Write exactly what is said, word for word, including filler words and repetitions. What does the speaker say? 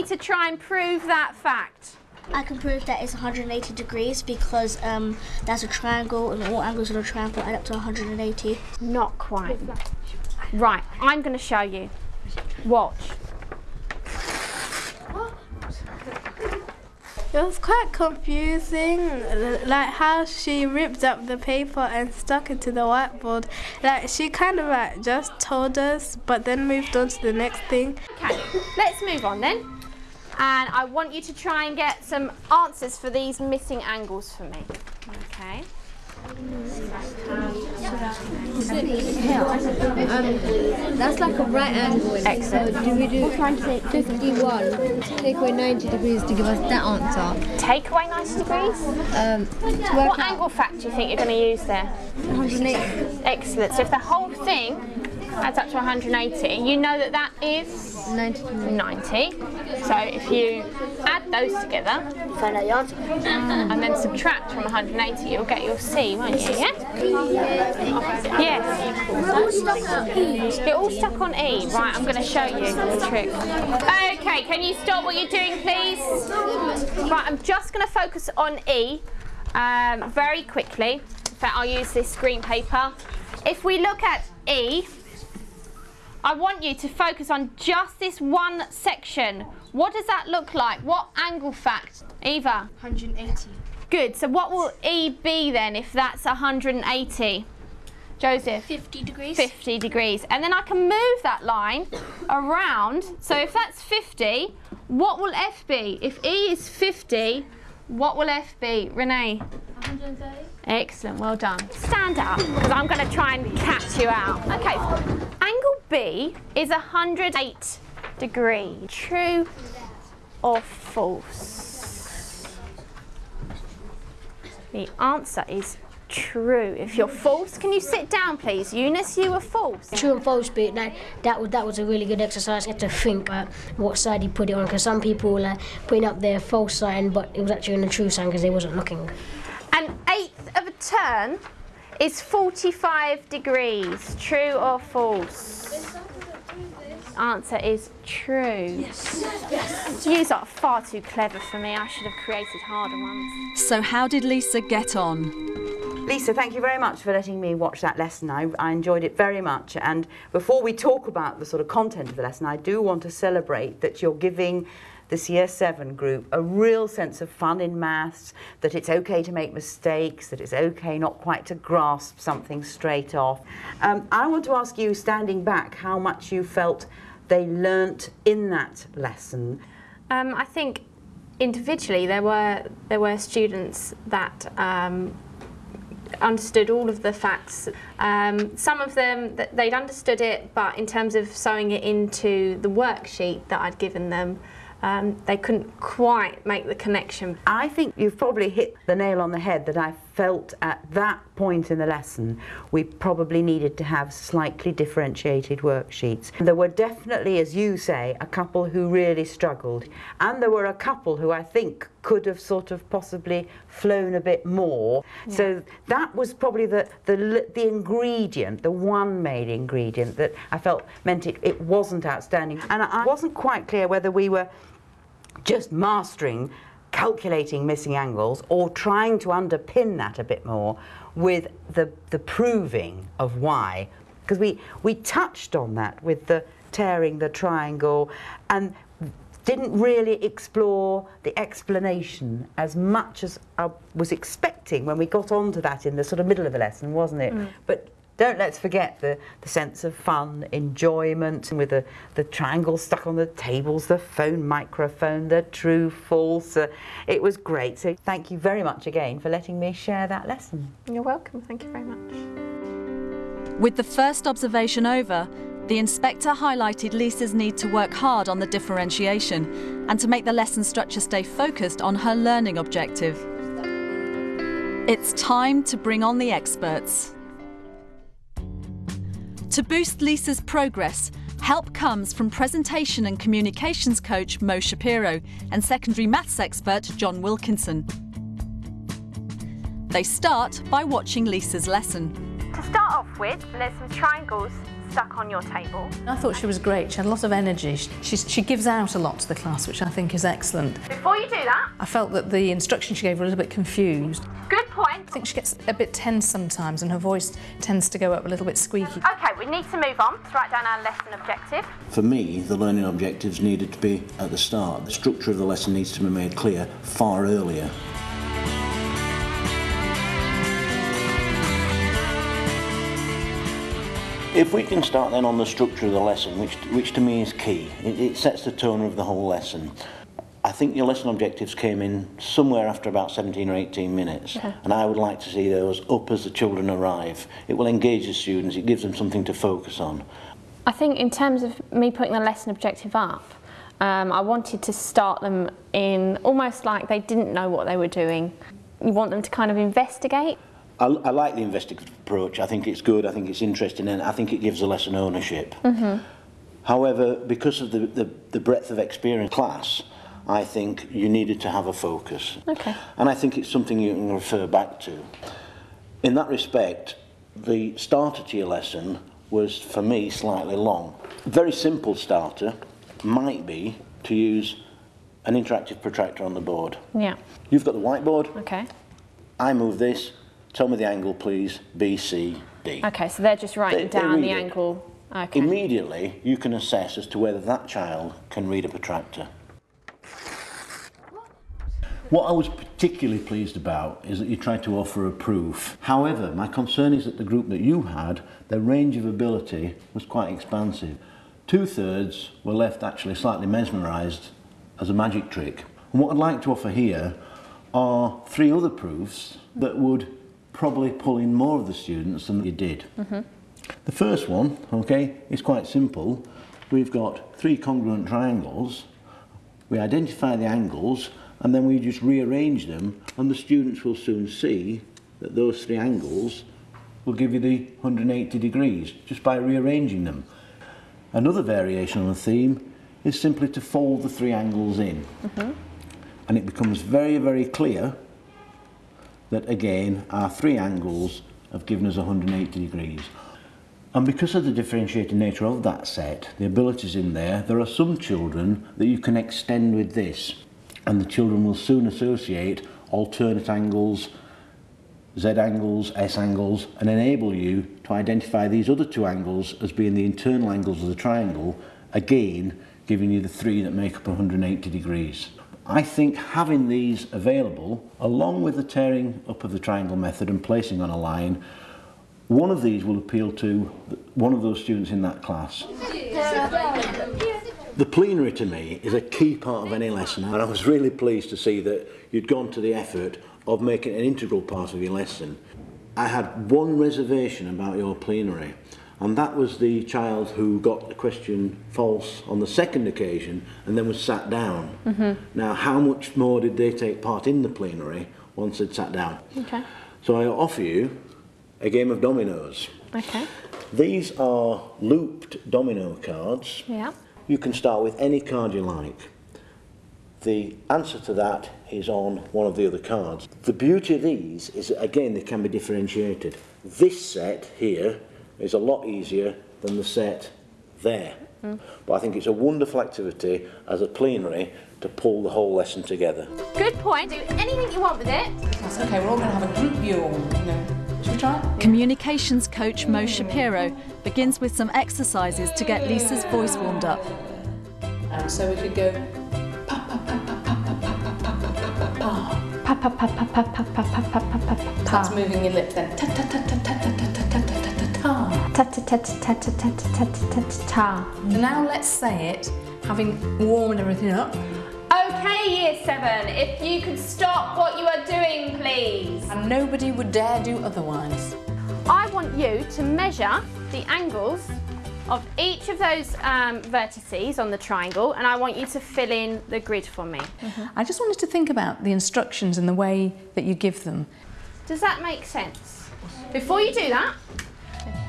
to try and prove that fact? I can prove that it's one hundred eighty degrees because um, that's a triangle and all angles of a triangle add up to one hundred eighty. Not quite. Right, I'm going to show you. Watch. It was quite confusing, like how she ripped up the paper and stuck it to the whiteboard. Like she kind of like just told us, but then moved on to the next thing. Okay, let's move on then. And I want you to try and get some answers for these missing angles for me. Okay. Um, that's like a right angle. Excellent. So do we do fifty-one, take away ninety degrees to give us that answer? Take away ninety degrees? Um, to work what out angle fact do you think you're going to use there? one hundred eighty. Excellent. So if the whole thing adds up to one hundred eighty, you know that that is ninety. ninety. So if you add those together, Find out the answer. and then subtract from one hundred eighty, you'll get your C, won't you? Yeah? Yes. You're all stuck on E. Right, I'm going to show you the trick. Okay, can you stop what you're doing, please? Right, I'm just going to focus on E um, very quickly. In fact, I'll use this green paper. If we look at E, I want you to focus on just this one section. What does that look like? What angle fact? Eva? one hundred eighty. Good. So what will E be then if that's one hundred eighty? Joseph? fifty degrees. fifty degrees. And then I can move that line around. So if that's fifty, what will F be? If E is fifty, what will F be? Renee? one hundred thirty. Excellent, well done. Stand up, because I'm going to try and catch you out. Okay, angle B is one hundred eight degrees. True or false? The answer is true. If you're false, can you sit down, please? Eunice, you were false. True and false bit, that, that, was, that was a really good exercise. You had to think uh, what side you put it on, because some people were like, putting up their false sign, but it was actually in the true sign because they wasn't looking. An eighth of a turn is forty-five degrees. True or false? Answer is true. Yes. Yes. You are far too clever for me. I should have created harder ones. So how did Lisa get on? Lisa, thank you very much for letting me watch that lesson. I, I enjoyed it very much. And before we talk about the sort of content of the lesson, I do want to celebrate that you're giving this year seven group a real sense of fun in maths, that it's okay to make mistakes, that it's okay not quite to grasp something straight off. Um, I want to ask you, standing back, how much you felt they learnt in that lesson. Um, I think individually there were there were students that um, understood all of the facts. Um, some of them, they'd understood it, but in terms of sewing it into the worksheet that I'd given them, Um, they couldn't quite make the connection. I think you've probably hit the nail on the head that I felt at that point in the lesson we probably needed to have slightly differentiated worksheets. There were definitely, as you say, a couple who really struggled, and there were a couple who I think could have sort of possibly flown a bit more. Yeah. So that was probably the, the, the ingredient, the one main ingredient that I felt meant it, it wasn't outstanding. And I wasn't quite clear whether we were just mastering calculating missing angles or trying to underpin that a bit more with the, the proving of why. Because we, we touched on that with the tearing the triangle and didn't really explore the explanation as much as I was expecting when we got onto that in the sort of middle of the lesson, wasn't it? Mm. But don't let's forget the, the sense of fun, enjoyment, with the, the triangles stuck on the tables, the phone microphone, the true, false. Uh, it was great. So thank you very much again for letting me share that lesson. You're welcome. Thank you very much. With the first observation over, the inspector highlighted Lisa's need to work hard on the differentiation and to make the lesson structure stay focused on her learning objective. It's time to bring on the experts. To boost Lisa's progress, help comes from presentation and communications coach Mo Shapiro and secondary maths expert John Wilkinson. They start by watching Lisa's lesson. To start off with, there's some triangles stuck on your table. I thought she was great. She had a lot of energy. She, she gives out a lot to the class, which I think is excellent. Before you do that, I felt that the instructions she gave were a little bit confused. good point. I think she gets a bit tense sometimes and her voice tends to go up a little bit squeaky. Okay, we need to move on. Let's write down our lesson objective. For me, the learning objectives needed to be at the start. The structure of the lesson needs to be made clear far earlier. If we can start then on the structure of the lesson, which, which to me is key, it, it sets the tone of the whole lesson. I think your lesson objectives came in somewhere after about seventeen or eighteen minutes, yeah. And I would like to see those up as the children arrive. It will engage the students, it gives them something to focus on. I think in terms of me putting the lesson objective up, um, I wanted to start them in almost like they didn't know what they were doing. You want them to kind of investigate. I, I like the investigative approach. I think it's good, I think it's interesting, and I think it gives the lesson ownership. Mm-hmm. However, because of the, the, the breadth of experience class, I think you needed to have a focus. Okay. And I think it's something you can refer back to. In that respect, the starter to your lesson was, for me, slightly long. A very simple starter might be to use an interactive protractor on the board. Yeah. You've got the whiteboard. Okay. I move this. Tell me the angle, please. B, C, D. Okay, so they're just writing they, down they the it. angle. Okay. Immediately, you can assess as to whether that child can read a protractor. What I was particularly pleased about is that you tried to offer a proof. However, my concern is that the group that you had, their range of ability was quite expansive. Two-thirds were left actually slightly mesmerised as a magic trick. And what I'd like to offer here are three other proofs that would probably pull in more of the students than you did. Mm-hmm. The first one, okay, is quite simple. We've got three congruent triangles. We identify the angles and then we just rearrange them, and the students will soon see that those three angles will give you the one hundred eighty degrees just by rearranging them. Another variation on the theme is simply to fold the three angles in. Mm-hmm. And it becomes very, very clear that again our three angles have given us one hundred eighty degrees. And because of the differentiated nature of that set, the abilities in there, there are some children that you can extend with this. And the children will soon associate alternate angles, Z angles, S angles, and enable you to identify these other two angles as being the internal angles of the triangle, again giving you the three that make up one hundred eighty degrees. I think having these available, along with the tearing up of the triangle method and placing on a line, one of these will appeal to one of those students in that class. The plenary to me is a key part of any lesson, and I was really pleased to see that you'd gone to the effort of making it an integral part of your lesson. I had one reservation about your plenary, and that was the child who got the question false on the second occasion and then was sat down. Mm-hmm. Now, how much more did they take part in the plenary once they'd sat down? Okay. So I offer you a game of dominoes. Okay. These are looped domino cards. Yeah. You can start with any card you like. The answer to that is on one of the other cards. The beauty of these is that, again, they can be differentiated. This set here is a lot easier than the set there. Mm. But I think it's a wonderful activity as a plenary to pull the whole lesson together. Good point. Do anything you want with it. That's okay, we're all going to have a group view. You know. Should we try? Communications coach Mo Shapiro begins with some exercises to get Lisa's voice warmed up. Um, so we could go pa pa pa pa pa pa pa pa pa pa pa pa pa. That's moving your lip then. Ta ta ta ta ta ta ta ta ta ta ta ta. Ta ta ta ta ta ta ta ta ta ta. Now let's say it, having warmed everything up. Okay, year seven, if you could stop what you are doing, please. And nobody would dare do otherwise. I want you to measure the angles of each of those um, vertices on the triangle, and I want you to fill in the grid for me. Mm-hmm. I just wanted to think about the instructions and the way that you give them. Does that make sense? Before you do that,